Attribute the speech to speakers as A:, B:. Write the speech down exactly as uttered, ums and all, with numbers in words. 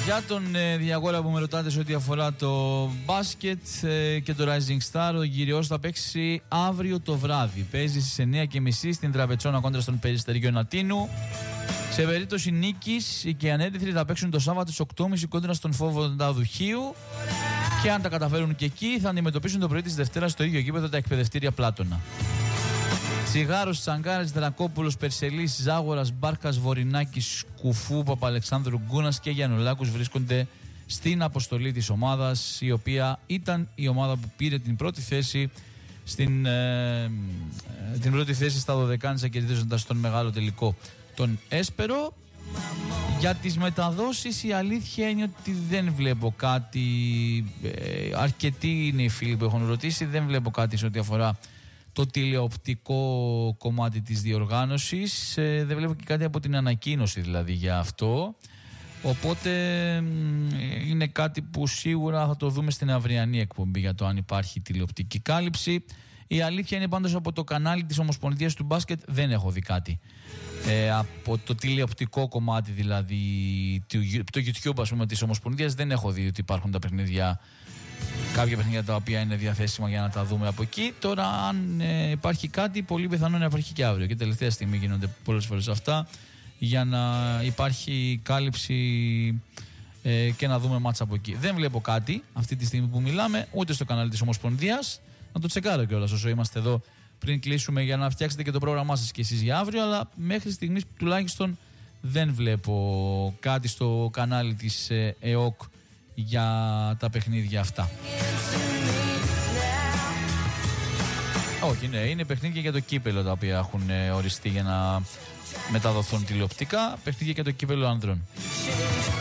A: Για τον ε, Διαγόρα που με ρωτάτε σε ό,τι αφορά το μπάσκετ ε, και το Rising Star, ο Γυριός θα παίξει αύριο το βράδυ. Παίζει στις εννιά και μισή στην Τραπετσόνα κόντρα στον Περιστεριό Νατίνου. Σε περίπτωση νίκης, οι Κεανέριθροι θα παίξουν το Σάββατο στις οκτώ και μισή κόντρα στον Φόβοντα Δουχείου. Και αν τα καταφέρουν και εκεί, θα αντιμετωπίσουν το πρωί της Δευτέρας στο ίδιο γήπεδο τα εκπαιδευτήρια Πλάτωνα. Τσιγάρος, Τσαγκάρης, Δρακόπουλος, Περσελής, Ζάγορας, Μπάρκας, Βορινάκης, Κουφού, Παπαλεξάνδρου, Γκούνας και Γιαννουλάκους βρίσκονται στην αποστολή της ομάδας, η οποία ήταν η ομάδα που πήρε την πρώτη θέση στην ε, την πρώτη θέση στα δωδεκάνησα, κερδίζοντας τον μεγάλο τελικό τον Έσπερο. Για τις μεταδόσεις η αλήθεια είναι ότι δεν βλέπω κάτι, ε, αρκετοί είναι οι φίλοι που έχουν ρωτήσει, δεν βλέπω κάτι σε ό,τι αφορά το τηλεοπτικό κομμάτι της διοργάνωσης, ε, δεν βλέπω και κάτι από την ανακοίνωση δηλαδή για αυτό, οπότε ε, είναι κάτι που σίγουρα θα το δούμε στην αυριανή εκπομπή για το αν υπάρχει τηλεοπτική κάλυψη. Η αλήθεια είναι πάντως από το κανάλι της Ομοσπονδίας του Μπάσκετ δεν έχω δει κάτι. Ε, από το τηλεοπτικό κομμάτι δηλαδή, το YouTube ας πούμε της Ομοσπονδίας δεν έχω δει ότι υπάρχουν τα παιχνίδια, κάποια παιχνίδια τα οποία είναι διαθέσιμα για να τα δούμε από εκεί. Τώρα αν ε, υπάρχει κάτι, πολύ πιθανό να υπάρχει και αύριο, και τελευταία στιγμή γίνονται πολλές φορές αυτά για να υπάρχει κάλυψη ε, και να δούμε μάτσα από εκεί. Δεν βλέπω κάτι αυτή τη στιγμή που μιλάμε, ούτε στο κανάλι της Ομοσπονδίας. Να το τσεκάρω κιόλας όσο είμαστε εδώ πριν κλείσουμε, για να φτιάξετε και το πρόγραμμά σας και εσείς για αύριο, αλλά μέχρι στιγμής τουλάχιστον δεν βλέπω κάτι στο κανάλι της ε, ΕΟΚ για τα παιχνίδια αυτά. Όχι, ναι, είναι παιχνίδια για το κύπελο τα οποία έχουν ε, οριστεί για να μεταδοθούν τηλεοπτικά, παιχνίδια για το κύπελο ανδρών.